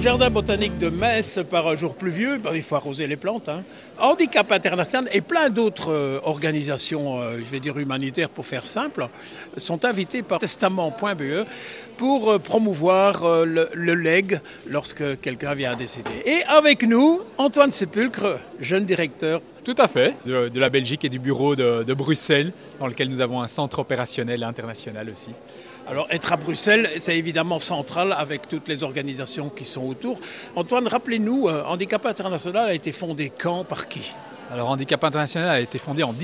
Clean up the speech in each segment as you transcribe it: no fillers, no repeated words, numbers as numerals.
jardin botanique de Metz, par un jour pluvieux, il faut arroser les plantes. Handicap International et plein d'autres organisations, je vais dire humanitaires pour faire simple, sont invités par testament.be pour promouvoir le legs lorsque quelqu'un vient à décéder. Et avec nous, Antoine Sépulcre, jeune directeur. Tout à fait, de la Belgique et du bureau de Bruxelles, dans lequel nous avons un centre opérationnel international aussi. Alors être à Bruxelles, c'est évidemment central avec toutes les organisations qui sont autour. Antoine, rappelez-nous, Handicap International a été fondé quand, par qui ? Alors Handicap International a été fondé en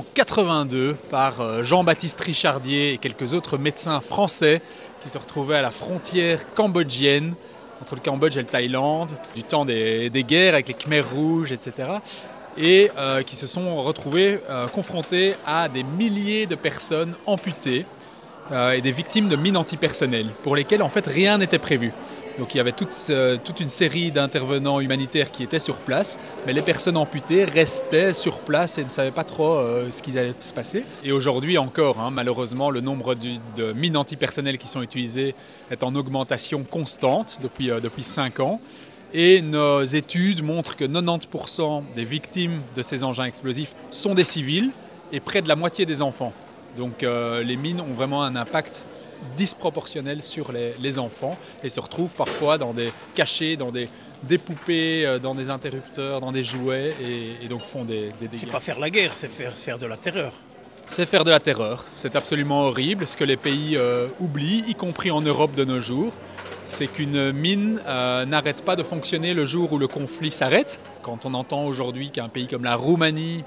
1982 par Jean-Baptiste Richardier et quelques autres médecins français qui se retrouvaient à la frontière cambodgienne, entre le Cambodge et le Thaïlande, du temps des guerres avec les Khmers rouges, etc. Et qui se sont retrouvés confrontés à des milliers de personnes amputées et des victimes de mines antipersonnelles pour lesquelles en fait rien n'était prévu. Donc il y avait toute une série d'intervenants humanitaires qui étaient sur place, mais les personnes amputées restaient sur place et ne savaient pas trop ce qui allait se passer. Et aujourd'hui encore, malheureusement, le nombre de mines antipersonnelles qui sont utilisées est en augmentation constante depuis 5 ans. Et nos études montrent que 90% des victimes de ces engins explosifs sont des civils et près de la moitié des enfants. Donc les mines ont vraiment un impact disproportionnel sur les enfants et se retrouvent parfois cachés dans des poupées, dans des interrupteurs, dans des jouets et donc font des dégâts. C'est pas faire la guerre, c'est faire de la terreur. C'est faire de la terreur, c'est absolument horrible. Ce que les pays oublient, y compris en Europe de nos jours, c'est qu'une mine n'arrête pas de fonctionner le jour où le conflit s'arrête. Quand on entend aujourd'hui qu'un pays comme la Roumanie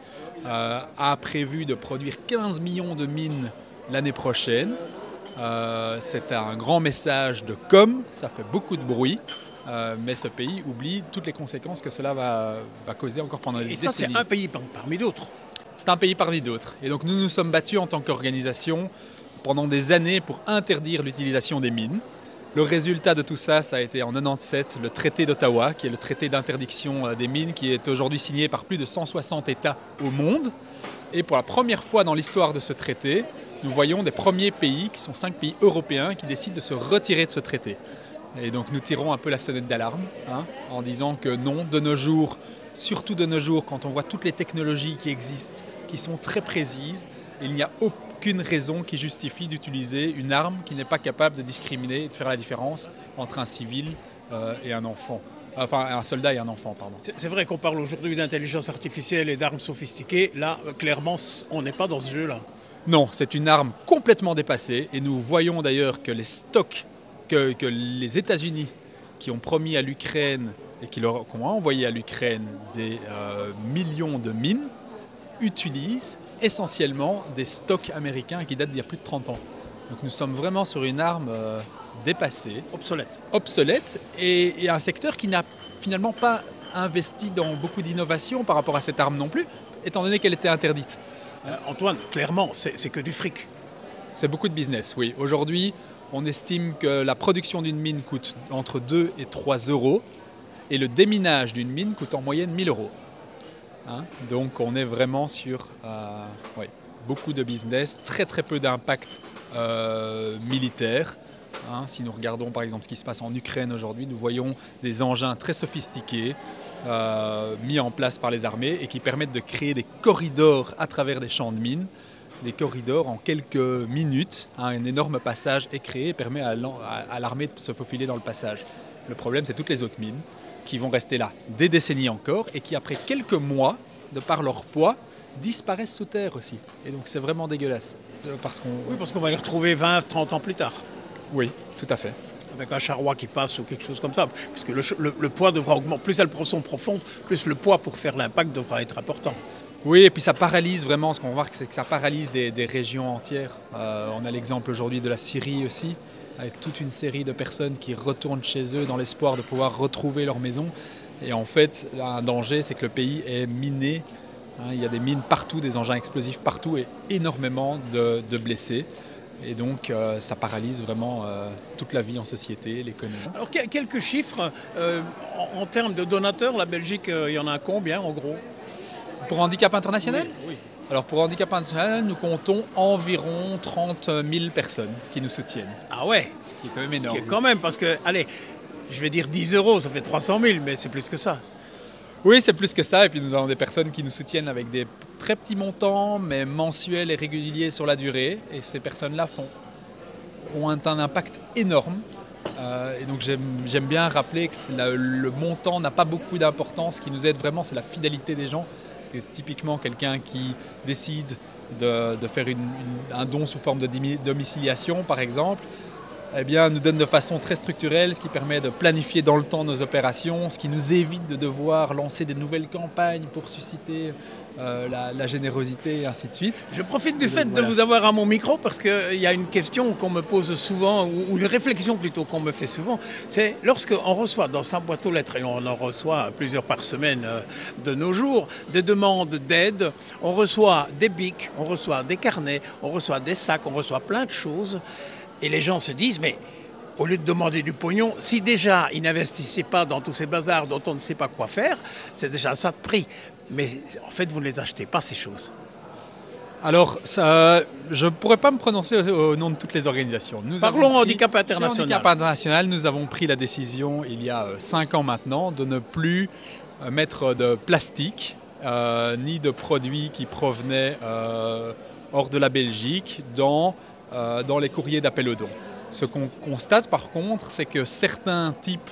a prévu de produire 15 millions de mines l'année prochaine, c'est un grand message de com', ça fait beaucoup de bruit, mais ce pays oublie toutes les conséquences que cela va causer encore pendant des décennies. Et ça, c'est un pays parmi d'autres. C'est un pays parmi d'autres. Et donc nous nous sommes battus en tant qu'organisation pendant des années pour interdire l'utilisation des mines. Le résultat de tout ça, ça a été en 1997 le traité d'Ottawa, qui est le traité d'interdiction des mines, qui est aujourd'hui signé par plus de 160 États au monde. Et pour la première fois dans l'histoire de ce traité, nous voyons des premiers pays, qui sont 5 pays européens, qui décident de se retirer de ce traité. Et donc nous tirons un peu la sonnette d'alarme, en disant que non, de nos jours, surtout de nos jours, quand on voit toutes les technologies qui existent, qui sont très précises, il n'y a aucune raison qui justifie d'utiliser une arme qui n'est pas capable de discriminer et de faire la différence entre un civil et un enfant. Enfin, un soldat et un enfant, pardon. C'est vrai qu'on parle aujourd'hui d'intelligence artificielle et d'armes sophistiquées. Là, clairement, on n'est pas dans ce jeu-là. Non, c'est une arme complètement dépassée. Et nous voyons d'ailleurs que les stocks que les États-Unis, qui ont promis à l'Ukraine et qui ont envoyé à l'Ukraine des millions de mines, utilisent essentiellement des stocks américains qui datent d'il y a plus de 30 ans. Donc nous sommes vraiment sur une arme dépassée, obsolète et un secteur qui n'a finalement pas investi dans beaucoup d'innovation par rapport à cette arme non plus, étant donné qu'elle était interdite. Antoine, clairement, c'est que du fric. C'est beaucoup de business, oui. Aujourd'hui, on estime que la production d'une mine coûte entre 2 et 3 euros et le déminage d'une mine coûte en moyenne 1 000 euros. Donc on est vraiment sur beaucoup de business, très très peu d'impact militaire. Si nous regardons par exemple ce qui se passe en Ukraine aujourd'hui, nous voyons des engins très sophistiqués mis en place par les armées et qui permettent de créer des corridors à travers des champs de mines. Des corridors en quelques minutes, un énorme passage est créé et permet à l'armée de se faufiler dans le passage. Le problème, c'est toutes les autres mines qui vont rester là des décennies encore et qui, après quelques mois, de par leur poids, disparaissent sous terre aussi. Et donc, c'est vraiment dégueulasse. Parce qu'on va les retrouver 20, 30 ans plus tard. Oui, tout à fait. Avec un charroi qui passe ou quelque chose comme ça. Parce que le poids devra augmenter. Plus elles sont profondes, plus le poids pour faire l'impact devra être important. Oui, et puis ça paralyse vraiment. Ce qu'on remarque, c'est que ça paralyse des régions entières. On a l'exemple aujourd'hui de la Syrie aussi, avec toute une série de personnes qui retournent chez eux dans l'espoir de pouvoir retrouver leur maison. Et en fait, un danger, c'est que le pays est miné. Il y a des mines partout, des engins explosifs partout et énormément de blessés. Et donc, ça paralyse vraiment toute la vie en société, l'économie. Alors, quelques chiffres. En termes de donateurs, la Belgique, il y en a combien, en gros ? Pour Handicap International ? Oui. Alors, pour Handicap International, nous comptons environ 30 000 personnes qui nous soutiennent. Ah ouais ? Ce qui est quand même énorme. Ce qui est quand même, parce que, allez, je vais dire 10 euros, ça fait 300 000, mais c'est plus que ça. Oui, c'est plus que ça. Et puis nous avons des personnes qui nous soutiennent avec des très petits montants, mais mensuels et réguliers sur la durée. Et ces personnes-là ont un impact énorme. Et donc j'aime bien rappeler que le montant n'a pas beaucoup d'importance. Ce qui nous aide vraiment, c'est la fidélité des gens. Parce que typiquement, quelqu'un qui décide de faire un don sous forme de domiciliation, par exemple, eh bien, nous donne de façon très structurelle, ce qui permet de planifier dans le temps nos opérations, ce qui nous évite de devoir lancer des nouvelles campagnes pour susciter la générosité et ainsi de suite. Je profite du fait de vous avoir à mon micro parce qu'il y a une question qu'on me pose souvent, ou une réflexion plutôt qu'on me fait souvent, c'est lorsqu'on reçoit dans sa boîte aux lettres, et on en reçoit plusieurs par semaine de nos jours, des demandes d'aide, on reçoit des bics, on reçoit des carnets, on reçoit des sacs, on reçoit plein de choses. Et les gens se disent, mais au lieu de demander du pognon, si déjà ils n'investissaient pas dans tous ces bazars dont on ne sait pas quoi faire, c'est déjà ça de prix. Mais en fait, vous ne les achetez pas, ces choses. Alors, je ne pourrais pas me prononcer au nom de toutes les organisations. Parlons Handicap International. Handicap International, nous avons pris la décision, il y a 5 ans maintenant, de ne plus mettre de plastique, ni de produits qui provenaient hors de la Belgique dans les courriers d'appel aux dons. Ce qu'on constate par contre, c'est que certains types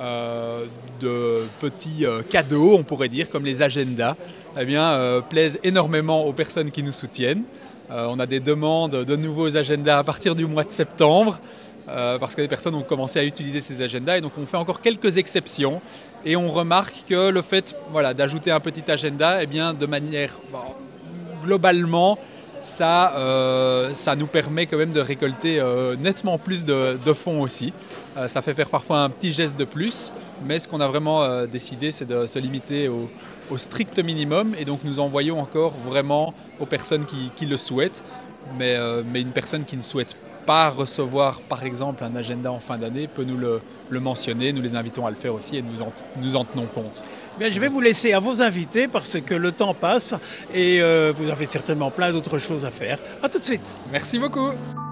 de petits cadeaux, on pourrait dire, comme les agendas, eh bien, plaisent énormément aux personnes qui nous soutiennent. On a des demandes de nouveaux agendas à partir du mois de septembre, parce que les personnes ont commencé à utiliser ces agendas, et donc on fait encore quelques exceptions, et on remarque que le fait d'ajouter un petit agenda, eh bien, de manière globalement, ça nous permet quand même de récolter nettement plus de fonds aussi. Ça fait faire parfois un petit geste de plus, mais ce qu'on a vraiment décidé, c'est de se limiter au strict minimum, et donc nous envoyons encore vraiment aux personnes qui le souhaitent, mais une personne qui ne souhaite pas recevoir par exemple un agenda en fin d'année peut nous le mentionner, nous les invitons à le faire aussi et nous en tenons compte. Bien, je vais vous laisser à vos invités parce que le temps passe et vous avez certainement plein d'autres choses à faire. À tout de suite. Merci beaucoup.